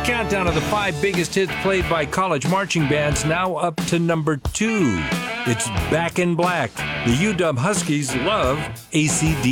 Countdown of the 5 biggest hits played by college marching bands, now up to number 2. It's Back in Black. The UW Huskies love AC/DC.